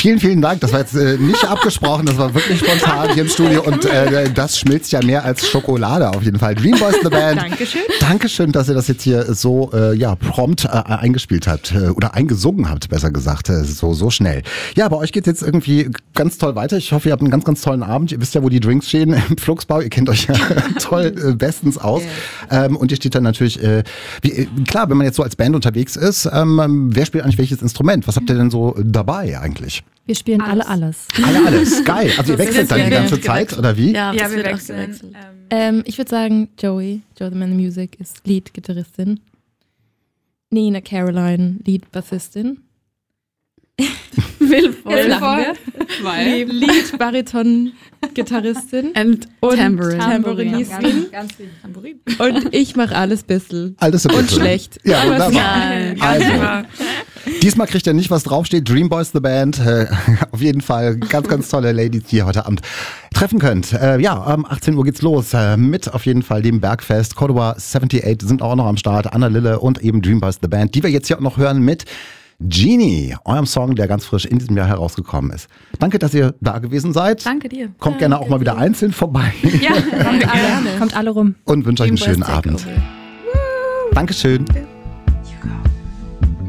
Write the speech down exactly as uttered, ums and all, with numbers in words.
Vielen, vielen Dank. Das war jetzt äh, nicht abgesprochen, das war wirklich spontan hier im Studio und äh, das schmilzt ja mehr als Schokolade auf jeden Fall. Dreamboys The Band. Dankeschön. Dankeschön, dass ihr das jetzt hier so äh, ja, prompt äh, eingespielt habt äh, oder eingesungen habt, besser gesagt, äh, so, so schnell. Ja, bei euch geht es jetzt irgendwie ganz toll weiter. Ich hoffe, ihr habt einen ganz, ganz tollen Abend. Ihr wisst ja, wo die Drinks stehen im Flugsbau. Ihr kennt euch ja toll äh, bestens aus. Yeah. Ähm, und ihr steht dann natürlich, äh, wie, äh, klar, wenn man jetzt so als Band unterwegs ist, ähm, wer spielt eigentlich welches Instrument? Was habt ihr denn so dabei eigentlich? Wir spielen alles. alle alles. Alle alles, geil. Also ihr wechselt dann die ganze Zeit, gewechselt. oder wie? Ja, Ja, das wir wird auch wechseln. gewechselt. Ähm, ich würde sagen, Joey, Joe the Man of Music, ist Lead-Gitarristin. Nina Caroline, Lead-Bassistin. Wilford, Weil Lead-Bariton-Gitarristin. and Und Tambourine. Tambourinisten. Ganz viel Tambourin. Und ich mache alles bisschen. Alles ein Und bisschen. schlecht. Ja, Aber wunderbar. Nein, Also, Ja. diesmal kriegt ihr nicht, was draufsteht. Dreamboys The Band. Äh, auf jeden Fall ganz, ganz tolle Ladies, die ihr heute Abend treffen könnt. Äh, ja, um achtzehn Uhr geht's los äh, mit auf jeden Fall dem Bergfest. Cordoba achtundsiebzig sind auch noch am Start. Anna Lille und eben Dreamboys The Band, die wir jetzt hier auch noch hören mit Genie, eurem Song, der ganz frisch in diesem Jahr herausgekommen ist. Danke, dass ihr da gewesen seid. Danke dir. Kommt gerne auch mal wieder einzeln vorbei Ja, Kommt alle, kommt alle rum. und wünsche euch einen schönen Dreamboys Abend. Takeover. Dankeschön.